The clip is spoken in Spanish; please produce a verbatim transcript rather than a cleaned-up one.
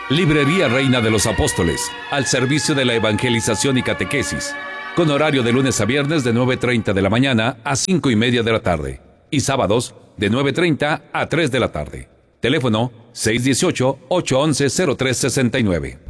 Librería Reina de los Apóstoles, al servicio de la evangelización y catequesis, con horario de lunes a viernes de nueve treinta de la mañana a cinco y media de la tarde, y sábados de nueve treinta a tres de la tarde. Teléfono seis uno ocho, ocho uno uno, cero tres seis nueve.